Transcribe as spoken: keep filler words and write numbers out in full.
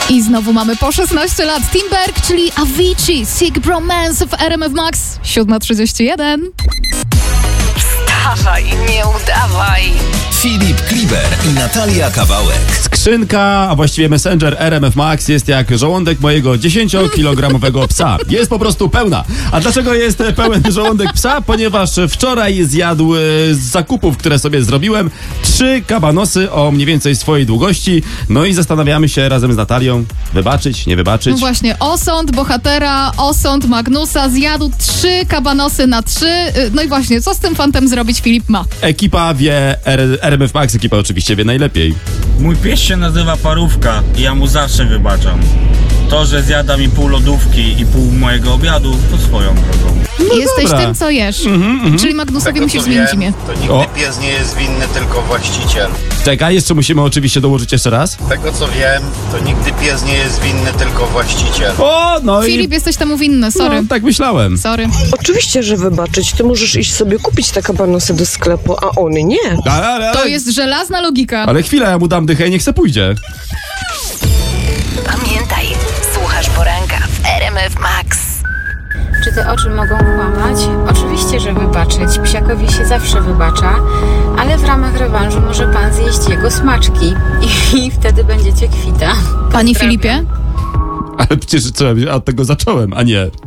I znowu mamy po szesnaście lat Timberg, czyli Avicii, Sick Bromance w R M F Max. siódma trzydzieści jeden. Wstawaj, nie udawaj. Filip Kliber i Natalia Kawałek. Skrzynka, a właściwie Messenger R M F Max jest jak żołądek mojego dziesięciokilogramowego psa. Jest po prostu pełna. A dlaczego jest pełen żołądek psa? Ponieważ wczoraj zjadł z zakupów, które sobie zrobiłem, trzy kabanosy o mniej więcej swojej długości. No i zastanawiamy się razem z Natalią, wybaczyć, nie wybaczyć. No właśnie, osąd bohatera, osąd Magnusa zjadł trzy kabanosy na trzy. No i właśnie, co z tym fantem zrobić Filip ma? Ekipa wie, R M F Max ekipa oczywiście wie najlepiej. Mój pies się nazywa Parówka i ja mu zawsze wybaczam. To, że zjada mi pół lodówki i pół mojego obiadu, to swoją drogą. No Jesteś dobra. tym, co jesz. Mhm, mhm. Czyli Magnusowi Tego, musisz co zmienić wiem, imię. to nigdy O. pies nie jest winny, tylko właściciel. Czekaj, jeszcze musimy oczywiście dołożyć jeszcze raz. Tego co wiem, to nigdy pies nie jest winny, tylko właściciel. O, no Filip, i... jesteś temu winny, sorry. No, tak myślałem. Sorry. Oczywiście, że wybaczyć. Ty możesz iść sobie kupić te kabanosy do sklepu, a on nie. Ale, ale, To ale, jest żelazna logika. ale chwilę, ja mu dam dychę i niech se pójdzie. Pamiętaj, słuchasz poranka w R M F Max. Czy te oczy mogą kłamać? Oczywiście, że wybaczyć. Psiakowi się zawsze wybacza, ale w ramach rewanżu może pan zjeść jego smaczki i, i wtedy będziecie kwita. Panie Pozdrawiam. Filipie? Ale przecież co, ja od tego zacząłem, a nie.